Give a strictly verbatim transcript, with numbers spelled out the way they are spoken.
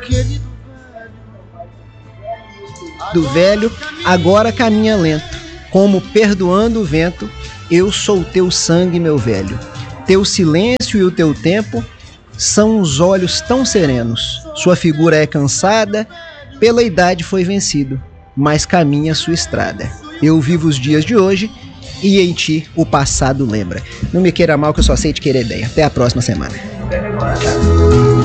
Do velho, agora caminha lento, como perdoando o vento. Eu sou teu sangue, meu velho. Teu silêncio e o teu tempo são os olhos tão serenos. Sua figura é cansada, pela idade foi vencido, mas caminha sua estrada. Eu vivo os dias de hoje e em ti o passado lembra. Não me queira mal que eu só sei te querer bem. Até a próxima semana.